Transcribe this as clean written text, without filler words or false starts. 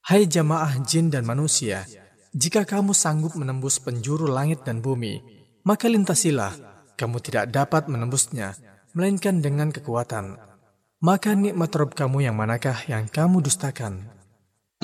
Hai jamaah jin dan manusia, jika kamu sanggup menembus penjuru langit dan bumi, maka lintasilah. Kamu tidak dapat menembusnya, melainkan dengan kekuatan. Maka nikmat Rabb kamu yang manakah yang kamu dustakan?